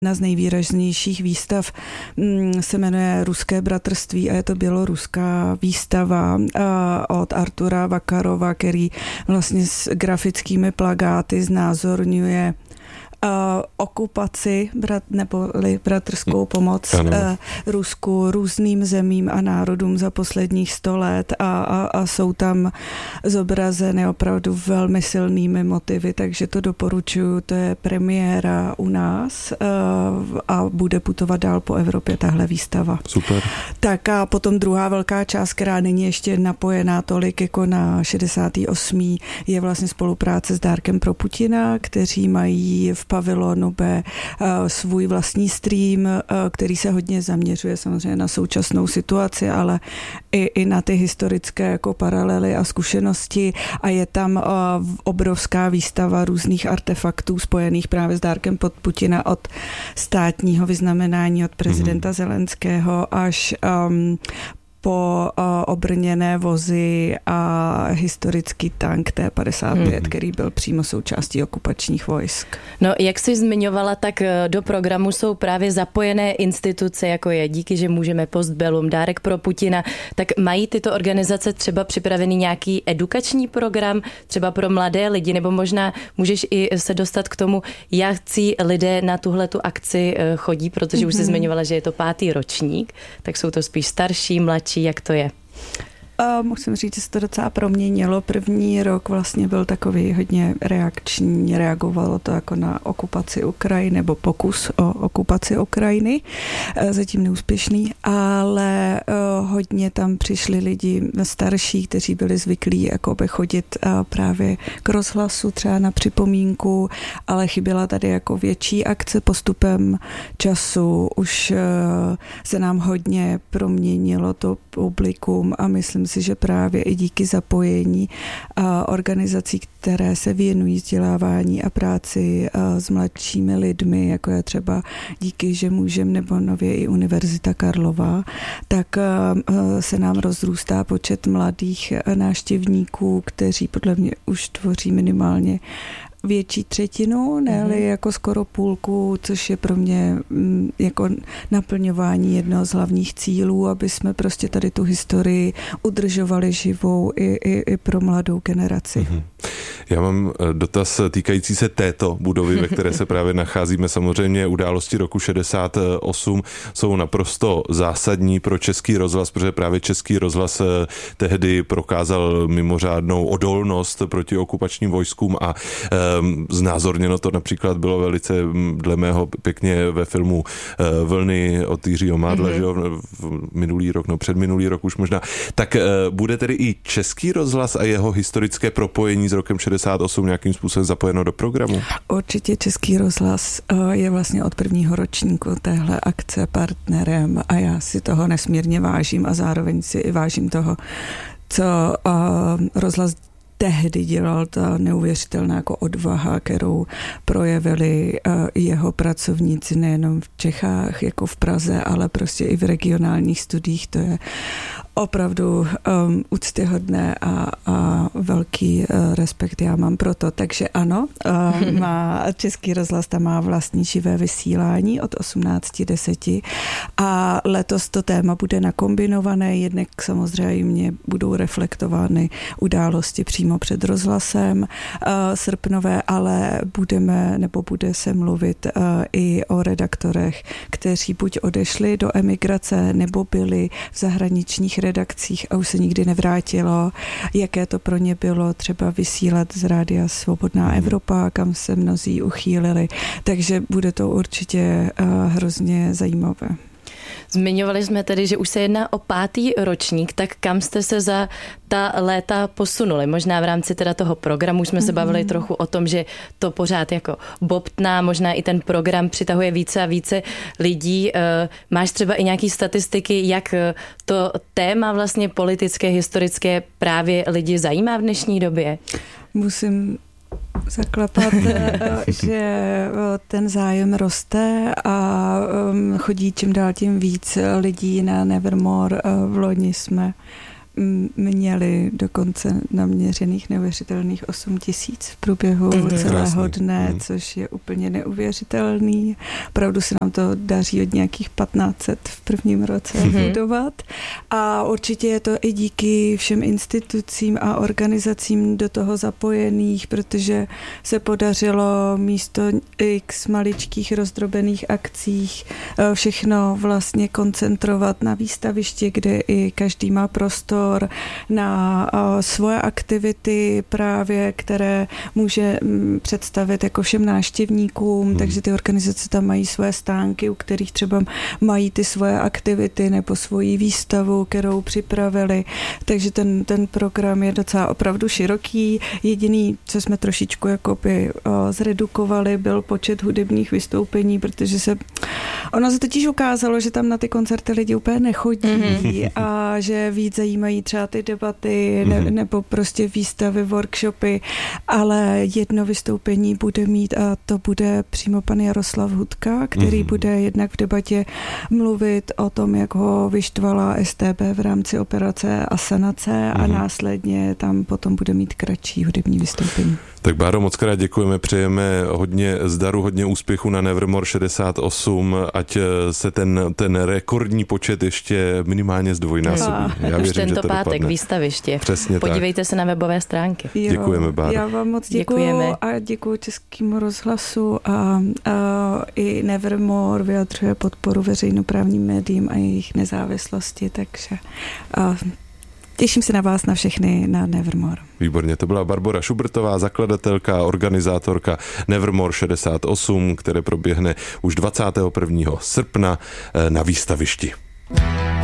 Jedna z nejvýraznějších výstav se jmenuje Ruské bratrství a je to běloruská výstava od Artura Vakarova, který vlastně s grafickými plakáty znázorňuje okupaci neboli bratrskou pomoc Rusku, různým zemím a národům za posledních 100 let a jsou tam zobrazeny opravdu velmi silnými motivy, takže to doporučuji, to je premiéra u nás a bude putovat dál po Evropě tahle výstava. Super. Tak a potom druhá velká část, která není ještě napojená tolik jako na 68. je vlastně spolupráce s Dárkem pro Putina, kteří mají v pavilonu B svůj vlastní stream, který se hodně zaměřuje samozřejmě na současnou situaci, ale i na ty historické jako paralely a zkušenosti a je tam obrovská výstava různých artefaktů spojených právě s Dárkem pod Putina od státního vyznamenání od prezidenta Zelenského až po obrněné vozy a historický tank T-55, který byl přímo součástí okupačních vojsk. No, jak jsi zmiňovala, tak do programu jsou právě zapojené instituce, jako je Díky, že můžeme, Postbellum, Dárek pro Putina. Tak mají tyto organizace třeba připravený nějaký edukační program, třeba pro mladé lidi, nebo možná můžeš i se dostat k tomu, jak lidé na tuhletu akci chodí, protože už jsi zmiňovala, že je to 5. ročník, tak jsou to spíš starší, mladší, jak to je? Musím říct, že se to docela proměnilo. První rok vlastně byl takový hodně reakční, reagovalo to jako na okupaci Ukrajiny, nebo pokus o okupaci Ukrajiny, zatím neúspěšný, ale hodně tam přišli lidi starší, kteří byli zvyklí jakoby chodit právě k rozhlasu, třeba na připomínku, ale chyběla tady jako větší akce. Postupem času už se nám hodně proměnilo to publikum a myslím si, že právě i díky zapojení organizací, které se věnují vzdělávání a práci s mladšími lidmi, jako je třeba Díky, že můžem, nebo nově i Univerzita Karlova, tak se nám rozrůstá počet mladých návštěvníků, kteří podle mě už tvoří minimálně větší třetinu, ne-li jako skoro půlku, což je pro mě jako naplňování jednoho z hlavních cílů, aby jsme prostě tady tu historii udržovali živou i pro mladou generaci. Já mám dotaz týkající se této budovy, ve které se právě nacházíme. Samozřejmě události roku 68 jsou naprosto zásadní pro Český rozhlas, protože právě Český rozhlas tehdy prokázal mimořádnou odolnost proti okupačním vojskům a znázorněno to například bylo velice dle mého pěkně ve filmu Vlny od Jiřího Mádla, že jo, minulý rok, předminulý rok už možná. Tak bude tedy i Český rozhlas a jeho historické propojení s rokem 68 nějakým způsobem zapojeno do programu? Určitě Český rozhlas je vlastně od prvního ročníku téhle akce partnerem a já si toho nesmírně vážím a zároveň si i vážím toho, co rozhlas tehdy dělal, ta neuvěřitelná jako odvaha, kterou projevili jeho pracovníci nejenom v Čechách, jako v Praze, ale prostě i v regionálních studiích. To je opravdu úctyhodné a velký respekt já mám pro to. Takže ano, Český rozhlas tam má vlastní živé vysílání od 18:10 a letos to téma bude nakombinované, jednak samozřejmě budou reflektovány události přímo před rozhlasem srpnové, ale bude se mluvit i o redaktorech, kteří buď odešli do emigrace, nebo byli v zahraničních redakcích a už se nikdy nevrátilo, jaké to pro ně bylo třeba vysílat z Rádia Svobodná Evropa, kam se mnozí uchýlili, takže bude to určitě hrozně zajímavé. Zmiňovali jsme tedy, že už se jedná o 5. ročník, tak kam jste se za ta léta posunuli? Možná v rámci teda toho programu jsme se bavili trochu o tom, že to pořád jako bobtná, možná i ten program přitahuje více a více lidí. Máš třeba i nějaký statistiky, jak to téma vlastně politické, historické právě lidi zajímá v dnešní době? Musím zaklapat, že ten zájem roste a chodí čím dál tím víc lidí na Nevermore. V loni jsme měli dokonce naměřených neuvěřitelných 8 000 v průběhu celého dne, což je úplně neuvěřitelný. Opravdu se nám to daří od nějakých 1500 v prvním roce budovat. A určitě je to i díky všem institucím a organizacím do toho zapojených, protože se podařilo místo x maličkých rozdrobených akcích všechno vlastně koncentrovat na výstavišti, kde i každý má prostor na svoje aktivity právě, které může představit jako všem návštěvníkům, takže ty organizace tam mají své stánky, u kterých třeba mají ty svoje aktivity nebo svoji výstavu, kterou připravili, takže ten program je docela opravdu široký. Jediný, co jsme trošičku jakoby zredukovali, byl počet hudebních vystoupení, protože ono se totiž ukázalo, že tam na ty koncerty lidi úplně nechodí a že víc zajímají třeba ty debaty nebo prostě výstavy, workshopy, ale jedno vystoupení bude mít a to bude přímo pan Jaroslav Hudka, který bude jednak v debatě mluvit o tom, jak ho vyštvala StB v rámci operace Asanace a následně tam potom bude mít kratší hudební vystoupení. Tak Báro, moc krát děkujeme, přejeme hodně zdaru, hodně úspěchu na Nevermore 68, ať se ten rekordní počet ještě minimálně zdvojnásobí. Já už věřím, tento že to pátek dopadne. Výstaviště. Přesně Podívejte tak. se na webové stránky. Děkujeme, Báro. Já vám moc děkuju a děkuju Českému rozhlasu a i Nevermore vyjadřuje podporu veřejnoprávním médiím a jejich nezávislosti, takže těším se na vás na všechny na Nevermore. Výborně, to byla Barbora Šubrtová, zakladatelka a organizátorka Nevermore 68, které proběhne už 21. srpna na výstavišti.